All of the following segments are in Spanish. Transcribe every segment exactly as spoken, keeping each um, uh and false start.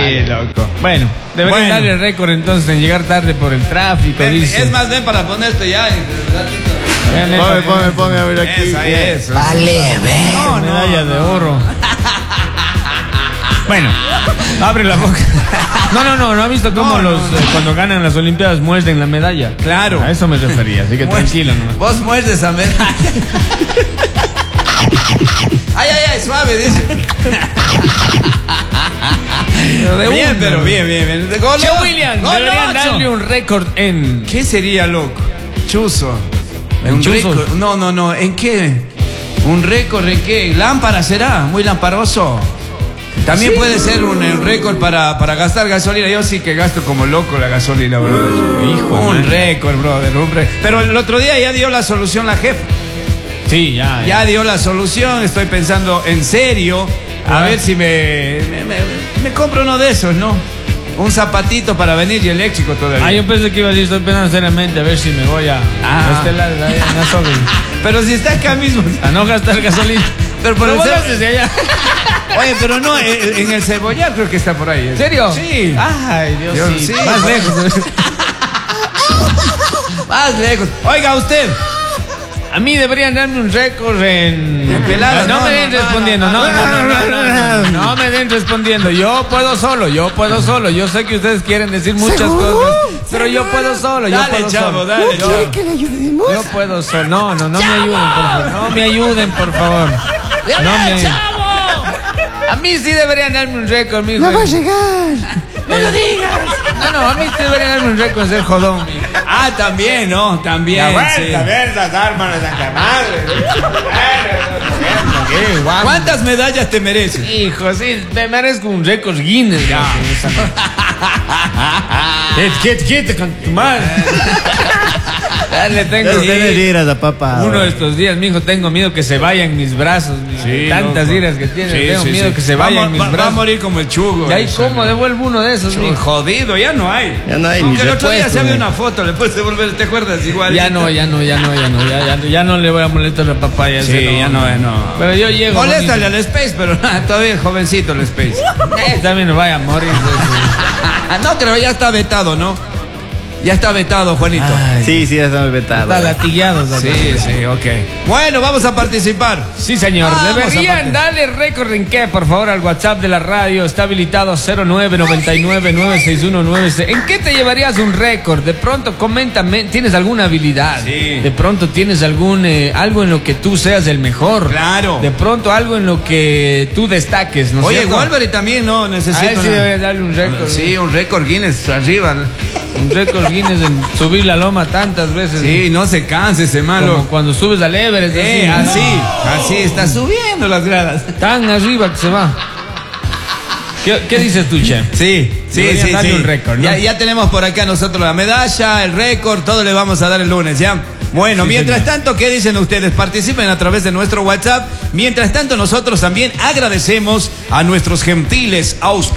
Sí, loco. Bueno, deberían Bueno. darle récord entonces en llegar tarde por el tráfico, Ven, dice. es más, ven para ponerte ya. Ven, ven, Ponme, ven. ponme, ponme a ver aquí. Eso, ahí, eso. Vale, ve. No, no. Medalla de oro. Bueno, abre la boca. No, no, no, no ha visto cómo No, no, los no. eh, cuando ganan las Olimpiadas muerden la medalla. Claro. A eso me refería, así que Muer- tranquilo nomás. Vos muerdes a medalla. Ay, ay, ay, suave, dice. Pero de Bien, una. pero bien, bien, bien. Gol, Che, William, gol deberían ocho. darle un récord en... ¿Qué sería, loco? Chuzo. ¿En Un chuzos? récord. No, no, no. ¿En qué? ¿Un récord en qué? ¿Lámpara será? Muy lamparoso. También Sí. puede ser un, un récord para, para gastar gasolina. Yo sí que gasto como loco la gasolina, brother. Hijo, un man. récord, brother. Un récord. Pero el otro día ya dio la solución la jefa. Sí, ya, Ya dio la solución. Estoy pensando en serio. A Ah. ver si me, me, me- me compro uno de esos, ¿no? Un zapatito para venir y eléctrico todavía. Ah, yo pensé que iba a decir, estoy pensando seriamente a ver si me voy a... Ah. a este lado, ahí, en la soga. Pero si está acá mismo. A no gastar gasolina. Pero por ¿Cómo el lo cebo- haces de allá? Oye, pero no, en, en el cebollar creo que está por ahí. ¿eh? ¿En serio? Sí. Ay, Dios, Dios, sí. sí. Más lejos. Más lejos. Oiga, usted. A mí deberían darme un récord en... En peladas, No, no, me den no, no, respondiendo, no, no, no, no, no, no, no, no, no me den respondiendo. Yo puedo solo, yo puedo solo. Yo sé que ustedes quieren decir muchas ¿Seguro? cosas, pero yo puedo solo, yo Dale, puedo chavo, solo. dale, Yo- chavo. ¿Que le ayudemos? Yo puedo solo. No, no, no me ayuden, por favor. No me ayuden, por favor. No me... A mí sí deberían darme un récord, mijo. No va a llegar. No lo digas. No, no, a mí sí deberían darme un récord en ser jodón, mijo. Ah, también, ¿no? También. sí. esas armas de Santa Madre. Qué guapo. ¿Cuántas medallas te mereces? Hijo, sí, me merezco un récord Guinness. Ya. Quédate, quédate con tu madre. Dale, tengo Ustedes iras a papá. uno de estos días, mijo, tengo miedo que se vayan mis brazos. mijo. Sí, Tantas loco. iras que tiene, Sí, tengo sí, miedo sí. que se Va a vayan mo- mis va, va a brazos. morir como el chugo. ¿Y ahí ese. cómo devuelvo uno de esos, Chugo, mijo? jodido, ya no hay. Ya no hay Aunque ni el otro día repuesto, se ve ¿no? una foto, le puedes devolver, ¿te acuerdas? Igual. Ya no, ya no, ya no, ya no, ya, ya, ya no le voy a molestar a papá. Ya Sí, sé, ya no, ya no. Pero yo llego. Moléstale bonito. al Space, pero nada, todavía es jovencito el Space. Eh, también vaya a morir. pues, No creo, ya está vetado, ¿no? Ya está vetado, Juanito. Ay, Sí, sí, ya estamos vetados. está latillado. ¿sabes? Sí, sí, ok. Bueno, vamos a participar. Sí, señor. Vamos a Deberían partir. darle récord en qué, por favor, al WhatsApp de la radio. Está habilitado cero nueve nueve nueve nueve seis uno nueve seis. ¿En qué te llevarías un récord? De pronto, coméntame, ¿tienes alguna habilidad? Sí. De pronto tienes algún eh, algo en lo que tú seas el mejor. Claro. De pronto algo en lo que tú destaques, ¿no es Oye, cierto? Wolverine también, ¿no? A Necesita. él sí una- deberías darle un récord. Sí, un récord Guinness arriba. Un récord Guinness en subir la loma tantas veces. Sí, no se canse ese Como malo. cuando subes al Everest. Eh, así, así, está subiendo las gradas. Tan arriba que se va. ¿Qué, qué dices tú, Che? Sí, sí, Deberían sí. darle sí. un récord, ¿no? ya, ya tenemos por acá nosotros la medalla, el récord, todo le vamos a dar el lunes, ¿ya? Bueno, Sí, mientras señor. tanto, ¿qué dicen ustedes? Participen a través de nuestro WhatsApp. Mientras tanto, nosotros también agradecemos a nuestros gentiles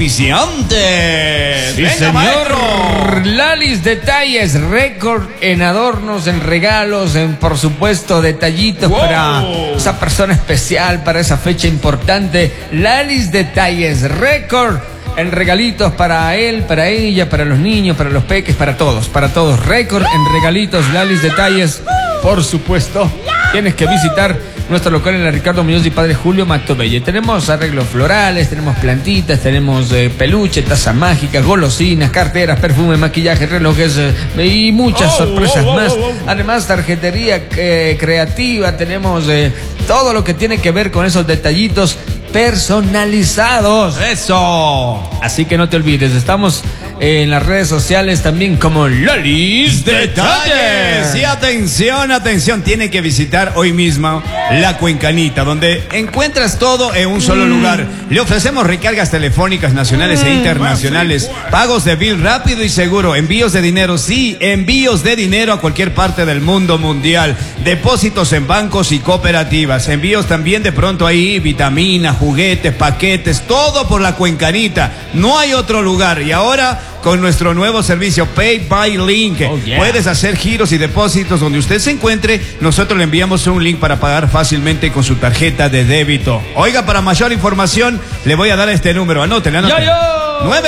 auspiciantes. Sí, Venga, señor. maestro. Lalis Detalles, récord en adornos, en regalos, en por supuesto detallitos Wow. para esa persona especial, para esa fecha importante. Lalis Detalles, récord en regalitos para él, para ella, para los niños, para los peques, para todos, para todos. Récord en regalitos, Lalis Detalles, por supuesto. Tienes que visitar nuestro local en la Ricardo Muñoz y Padre Julio Matobelle. Tenemos arreglos florales, tenemos plantitas, tenemos eh, peluche, tazas mágicas, golosinas, carteras, perfume, maquillaje, relojes eh, y muchas Oh, sorpresas oh, oh, más. oh, oh. Además, tarjetería eh, creativa, tenemos eh, todo lo que tiene que ver con esos detallitos personalizados. Eso. Así que no te olvides, estamos en las redes sociales también como Lalis Detalles. Y atención, atención, tiene que visitar hoy mismo La Cuencanita, donde encuentras todo en un solo lugar. Le ofrecemos recargas telefónicas nacionales e internacionales, pagos de bill rápido y seguro, envíos de dinero, sí, envíos de dinero a cualquier parte del mundo mundial, depósitos en bancos y cooperativas, envíos también de pronto ahí, vitaminas, juguetes, paquetes, todo por La Cuencanita. No hay otro lugar. Y ahora, con nuestro nuevo servicio Pay by Link, Oh, yeah. puedes hacer giros y depósitos donde usted se encuentre. Nosotros le enviamos un link para pagar fácilmente con su tarjeta de débito. Oiga, para mayor información le voy a dar este número. Anótele, anótele. Yo, yo. Nueve